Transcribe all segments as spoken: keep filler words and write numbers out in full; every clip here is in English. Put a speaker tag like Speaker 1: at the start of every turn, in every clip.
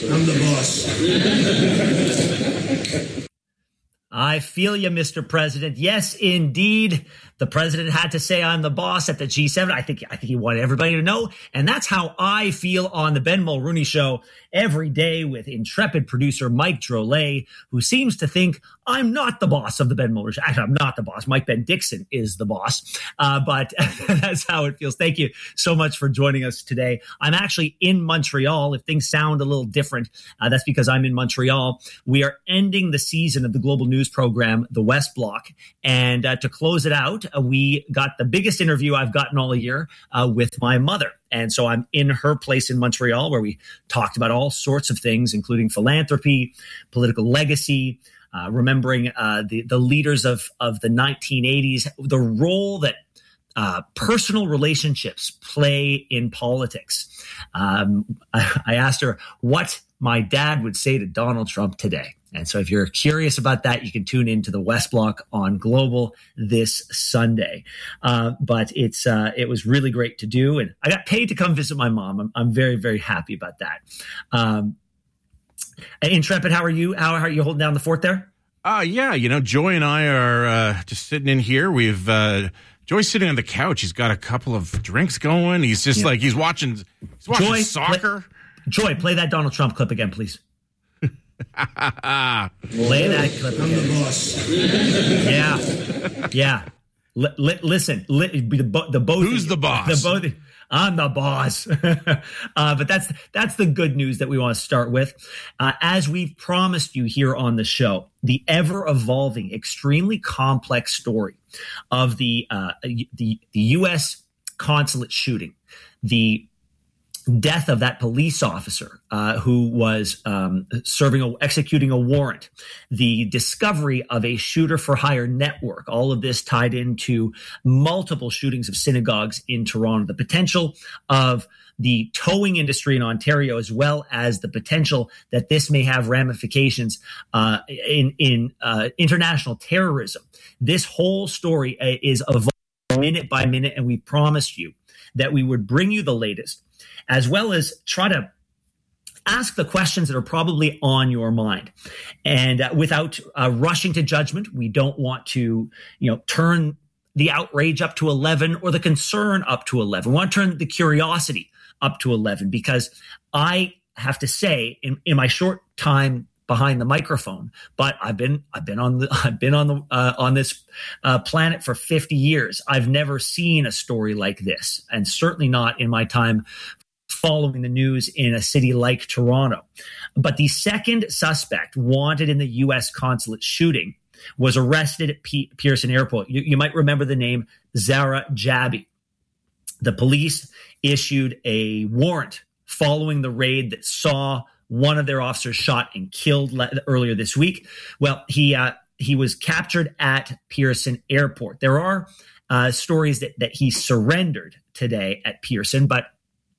Speaker 1: I'm the boss.
Speaker 2: I feel you, Mister President. Yes, indeed. The president had to say I'm the boss at the G seven. I think I think he wanted everybody to know. And that's how I feel on the Ben Mulrooney Show every day with intrepid producer Mike Drolet, who seems to think I'm not the boss of the Ben Mulrooney Show. Actually, I'm not the boss. Mike Ben Dixon is the boss. Uh, but that's how it feels. Thank you so much for joining us today. I'm actually in Montreal. If things sound a little different, uh, that's because I'm in Montreal. We are ending the season of the Global News program, The West Block. And uh, to close it out, uh, we got the biggest interview I've gotten all year uh, with my mother. And so I'm in her place in Montreal where we talked about all sorts of things, including philanthropy, political legacy, uh, remembering uh, the, the leaders of, of the nineteen eighties, the role that uh, personal relationships play in politics. Um, I, I asked her what my dad would say to Donald Trump today. And so if you're curious about that, you can tune into the West Block on Global this Sunday. Uh, but it's uh, it was really great to do. And I got paid to come visit my mom. I'm, I'm very, very happy about that. Um, Intrepid, how are you? How, how are you holding down the fort there?
Speaker 3: Uh, yeah, you know, Joy and I are uh, just sitting in here. We've uh, Joy's sitting on the couch. He's got a couple of drinks going. He's just yeah. like he's watching, he's watching
Speaker 2: Joy,
Speaker 3: soccer.
Speaker 2: Play, Joy, play that Donald Trump clip again, please. Play that clip again.
Speaker 1: I'm the boss.
Speaker 2: Yeah, yeah. L- li- listen, li- the, bo- the both.
Speaker 3: Who's the boss?
Speaker 2: The both. I'm the boss. uh, but that's that's the good news that we want to start with. Uh, as we've promised you here on the show, the ever-evolving, extremely complex story of the uh, the the U S consulate shooting, the death of that police officer uh, who was um, serving, a, executing a warrant, the discovery of a shooter for hire network, all of this tied into multiple shootings of synagogues in Toronto, the potential of the towing industry in Ontario, as well as the potential that this may have ramifications uh, in, in uh, international terrorism. This whole story is evolving minute by minute, and we promised you that we would bring you the latest, as well as try to ask the questions that are probably on your mind. And uh, without uh, rushing to judgment, we don't want to, you know, turn the outrage up to eleven or the concern up to eleven. We want to turn the curiosity up to eleven, because I have to say, in, in my short time behind the microphone, but I've been I've been on the I've been on the uh, on this uh, planet for fifty years. I've never seen a story like this, and certainly not in my time following the news in a city like Toronto. But the second suspect wanted in the U S consulate shooting was arrested at P- Pearson Airport. You, you might remember the name Zara Jabi. The police issued a warrant following the raid that saw one of their officers shot and killed le- earlier this week. Well, he uh, he was captured at Pearson Airport. There are uh, stories that, that he surrendered today at Pearson, but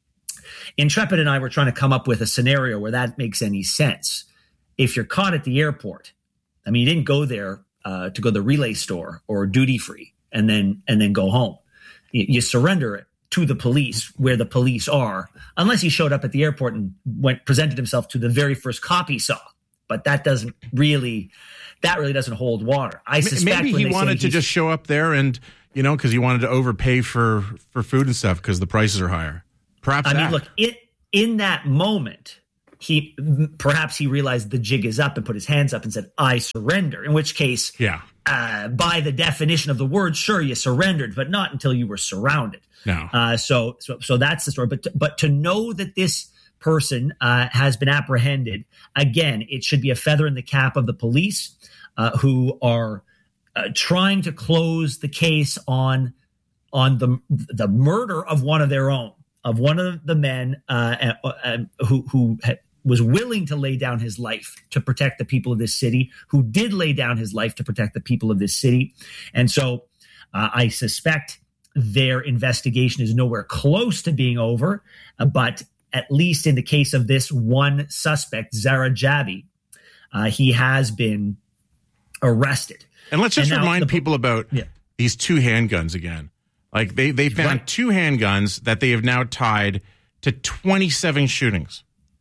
Speaker 2: Intrepid and I were trying to come up with a scenario where that makes any sense. If you're caught at the airport, I mean, you didn't go there uh, to go to the Relay store or duty free and then and then go home. You, you surrender it to the police where the police are, unless he showed up at the airport and went presented himself to the very first cop he saw. But that doesn't really, that really doesn't hold water. I suspect
Speaker 3: maybe he wanted to just show up there and, you know, because he wanted to overpay for for food and stuff because the prices are higher. Perhaps
Speaker 2: I
Speaker 3: that.
Speaker 2: mean, look, it, in that moment, he perhaps he realized the jig is up and put his hands up and said, I surrender, in which case,
Speaker 3: yeah,
Speaker 2: uh, by the definition of the word, sure, you surrendered, but not until you were surrounded.
Speaker 3: No.
Speaker 2: Uh, so, so, so that's the story. But, to, but to know that this person uh, has been apprehended, again, it should be a feather in the cap of the police uh, who are uh, trying to close the case on on the the murder of one of their own. Of one of the men uh, uh, who who had, was willing to lay down his life to protect the people of this city, who did lay down his life to protect the people of this city. And so uh, I suspect their investigation is nowhere close to being over. Uh, but at least in the case of this one suspect, Zara Jabi, uh, he has been arrested.
Speaker 3: And let's just
Speaker 2: and
Speaker 3: remind
Speaker 2: the,
Speaker 3: people about yeah. these two handguns again. Like they, they found
Speaker 2: right.
Speaker 3: two handguns that they have now tied to twenty-seven shootings.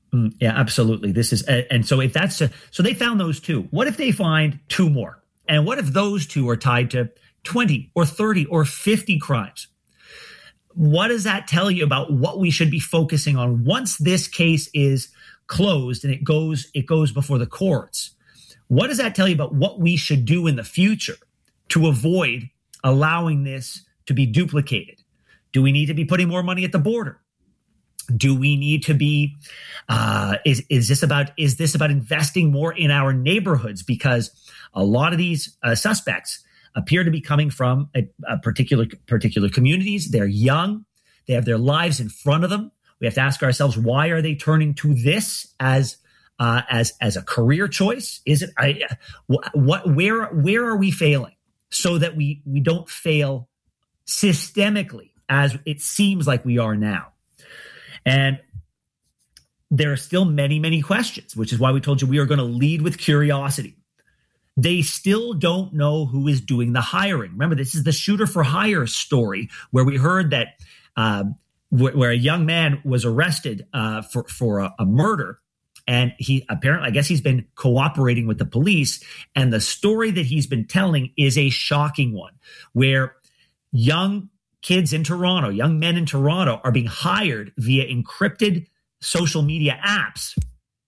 Speaker 2: Mm, yeah, absolutely. This is, uh, and so if that's, a, so they found those two. What if they find two more? And what if those two are tied to twenty or thirty or fifty crimes? What does that tell you about what we should be focusing on once this case is closed and it goes, it goes before the courts? What does that tell you about what we should do in the future to avoid allowing this to be duplicated? Do we need to be putting more money at the border? Do we need to be, uh, is, is this about, is this about investing more in our neighborhoods? Because a lot of these uh, suspects appear to be coming from a, a particular, particular communities. They're young. They have their lives in front of them. We have to ask ourselves, why are they turning to this as, uh, as, as a career choice? Is it, I, what, where, where are we failing so that we, we don't fail systemically as it seems like we are now? And there are still many, many questions, which is why we told you we are going to lead with curiosity. They still don't know who is doing the hiring. Remember, this is the shooter for hire story where we heard that uh, wh- where a young man was arrested uh, for, for a, a murder. And he apparently, I guess he's been cooperating with the police. And the story that he's been telling is a shocking one where young kids in Toronto, young men in Toronto are being hired via encrypted social media apps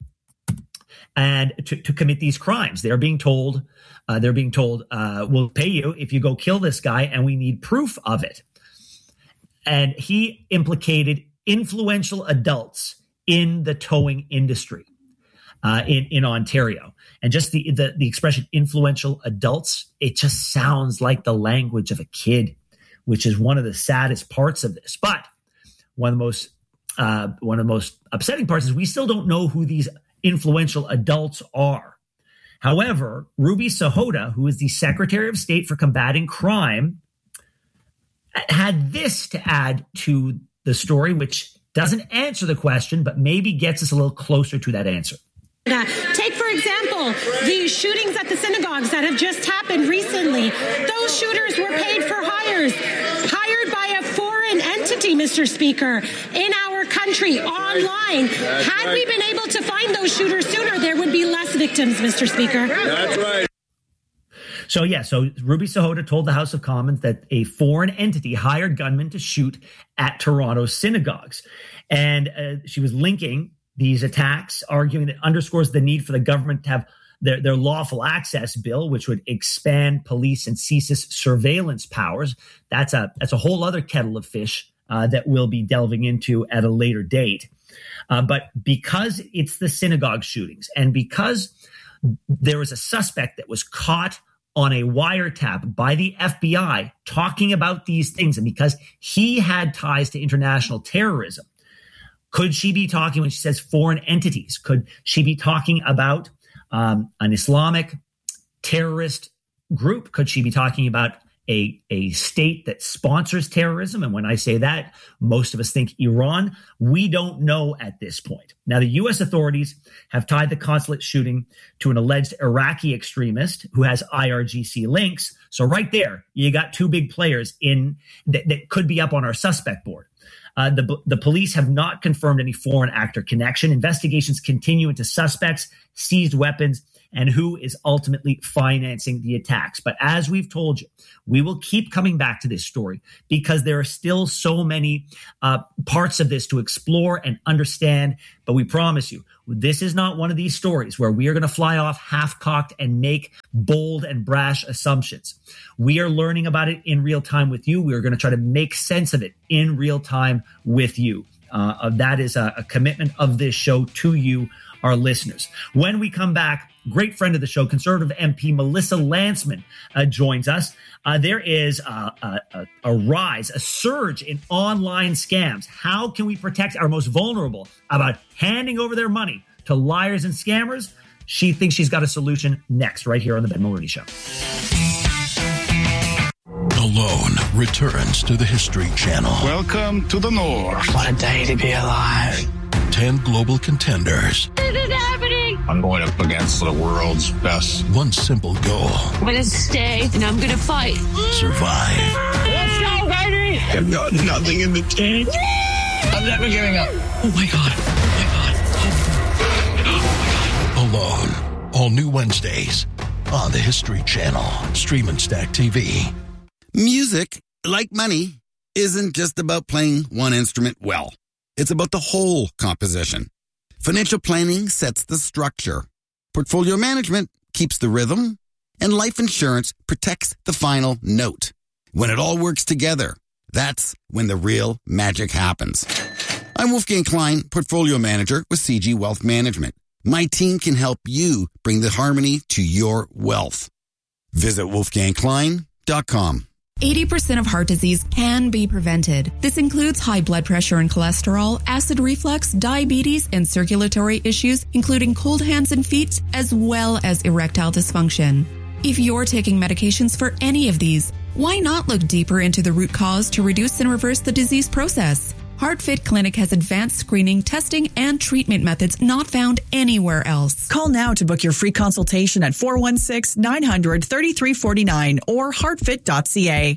Speaker 2: and to, to commit these crimes. They're being told, uh, they're being told, uh, we'll pay you if you go kill this guy and we need proof of it. And he implicated influential adults in the towing industry uh, in, in Ontario. And just the, the, the expression influential adults, it just sounds like the language of a kid, which is one of the saddest parts of this. But one of the most uh, one of the most upsetting parts is we still don't know who these influential adults are. However, Ruby Sahota, who is the Secretary of State for Combating Crime, had this to add to the story, which doesn't answer the question, but maybe gets us a little closer to that answer.
Speaker 1: Uh, take, for example, the shootings at the synagogues that have just happened recently. Those shooters were paid for hires, hired by a foreign entity, Mister Speaker, in our country, online. That's Had right. we been able to find those shooters sooner, there would be less victims, Mister Speaker.
Speaker 4: That's right.
Speaker 2: So, yeah, so Ruby Sahota told the House of Commons that a foreign entity hired gunmen to shoot at Toronto synagogues. And uh, she was linking these attacks, arguing that underscores the need for the government to have their, their lawful access bill, which would expand police and CSIS surveillance powers. That's a that's a whole other kettle of fish uh, that we'll be delving into at a later date. Uh, but because it's the synagogue shootings and because there was a suspect that was caught on a wiretap by the F B I talking about these things, and because he had ties to international terrorism, could she be talking when she says foreign entities? Could she be talking about um, an Islamic terrorist group? Could she be talking about a, a state that sponsors terrorism? And when I say that, most of us think Iran. We don't know at this point. Now, the U S authorities have tied the consulate shooting to an alleged Iraqi extremist who has I R G C links. So right there, you got two big players in that, that could be up on our suspect board. Uh, the, the police have not confirmed any foreign actor connection. Investigations continue into suspects, seized weapons, and who is ultimately financing the attacks. But as we've told you, we will keep coming back to this story because there are still so many uh, parts of this to explore and understand. But we promise you, this is not one of these stories where we are going to fly off half-cocked and make bold and brash assumptions. We are learning about it in real time with you. We are going to try to make sense of it in real time with you. Uh, that is a, a commitment of this show to you, our listeners. When we come back, great friend of the show, Conservative M P Melissa Lantsman uh, joins us. Uh, there is a, a, a rise, a surge in online scams. How can we protect our most vulnerable about handing over their money to liars and scammers? She thinks she's got a solution next, right here on the Ben Mulroney Show.
Speaker 5: Alone returns to the History Channel.
Speaker 4: Welcome to the North.
Speaker 6: What a day to be alive.
Speaker 5: Ten global contenders.
Speaker 7: This is happening.
Speaker 4: I'm going up against the world's best.
Speaker 5: One simple goal.
Speaker 7: I'm going to stay and I'm going to fight.
Speaker 5: Survive.
Speaker 7: Let's go, baby.
Speaker 4: I've got nothing in the tank.
Speaker 6: I'm never giving up.
Speaker 7: Oh, my God. Oh, my God. Oh.
Speaker 5: Alone. All new Wednesdays on the History Channel. Stream and Stack T V.
Speaker 8: Music, like money, isn't just about playing one instrument well. It's about the whole composition. Financial planning sets the structure. Portfolio management keeps the rhythm. And life insurance protects the final note. When it all works together, that's when the real magic happens. I'm Wolfgang Klein, Portfolio Manager with C G Wealth Management. My team can help you bring the harmony to your wealth. Visit wolfgang klein dot com.
Speaker 9: eighty percent of heart disease can be prevented. This includes high blood pressure and cholesterol, acid reflux, diabetes, and circulatory issues, including cold hands and feet, as well as erectile dysfunction. If you're taking medications for any of these, why not look deeper into the root cause to reduce and reverse the disease process? HeartFit Clinic has advanced screening, testing, and treatment methods not found anywhere else.
Speaker 10: Call now to book your free consultation at four one six, nine hundred, thirty-three forty-nine or heartfit dot c a.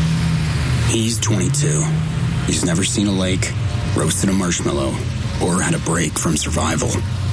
Speaker 11: He's twenty-two. He's never seen a lake, roasted a marshmallow, or had a break from survival.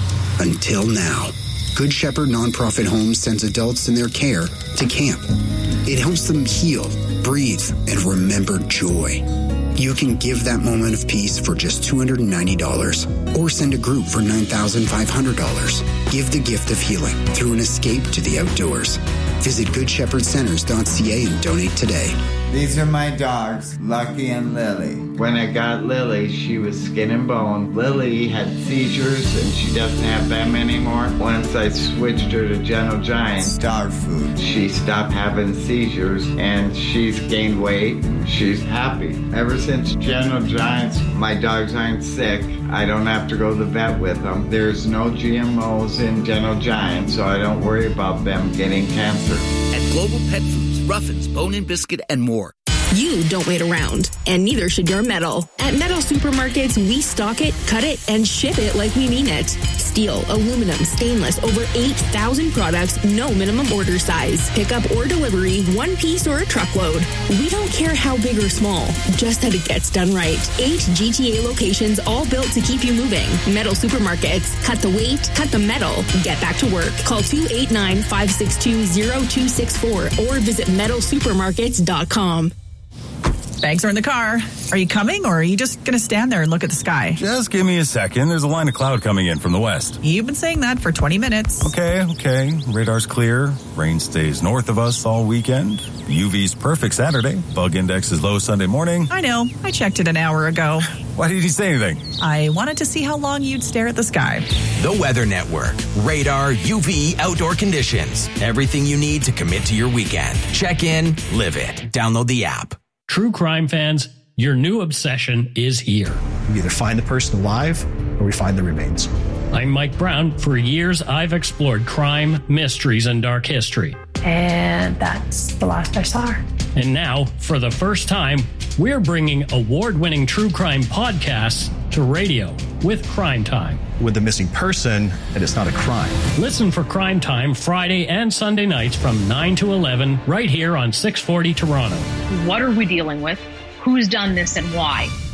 Speaker 11: Until now. Good Shepherd Nonprofit Homes sends adults in their care to camp. It helps them heal, breathe, and remember joy. You can give that moment of peace for just two hundred ninety dollars or send a group for nine thousand five hundred dollars. Give the gift of healing through an escape to the outdoors. Visit good shepherd centers dot c a and donate today.
Speaker 12: These are my dogs, Lucky and Lily. When I got Lily, she was skin and bone. Lily had seizures, and she doesn't have them anymore. Once I switched her to Gentle Giant dog food, she stopped having seizures, and she's gained weight. She's happy. Ever since Gentle Giants, my dogs aren't sick. I don't have to go to the vet with them. There's no G M Os in Gentle Giant, so I don't worry about them getting cancer.
Speaker 13: At Global Pet Foods, Ruffins, Bone and Biscuit, and more.
Speaker 14: You don't wait around, and neither should your metal. At Metal Supermarkets, we stock it, cut it, and ship it like we mean it. Steel, aluminum, stainless, over eight thousand products, no minimum order size. Pickup or delivery, one piece or a truckload. We don't care how big or small, just that it gets done right. Eight G T A locations, all built to keep you moving. Metal Supermarkets, cut the weight, cut the metal, get back to work. Call two eight nine, five six two, zero two six four or visit metal supermarkets dot com.
Speaker 10: Bags are in the car. Are you coming, or are you just going to stand there and look at the sky?
Speaker 15: Just give me a second. There's a line of cloud coming in from the west.
Speaker 10: You've been saying that for twenty minutes.
Speaker 15: Okay, okay. Radar's clear. Rain stays north of us all weekend. U V's perfect Saturday. Bug index is low Sunday morning.
Speaker 10: I know. I checked it an hour ago.
Speaker 15: Why did you say anything?
Speaker 10: I wanted to see how long you'd stare at the sky.
Speaker 16: The Weather Network. Radar, U V, outdoor conditions. Everything you need to commit to your weekend. Check in, live it. Download the app.
Speaker 17: True crime fans, your new obsession is here.
Speaker 18: We either find the person alive or we find the remains.
Speaker 17: I'm Mike Brown. For years, I've explored crime, mysteries, and dark history.
Speaker 19: And that's the last I saw her.
Speaker 17: And now, for the first time, we're bringing award-winning true crime podcasts to radio with Crime Time.
Speaker 18: With the missing person, and it's not a crime.
Speaker 17: Listen for Crime Time Friday and Sunday nights from nine to eleven right here on six forty Toronto.
Speaker 20: What are we dealing with? Who's done this and why?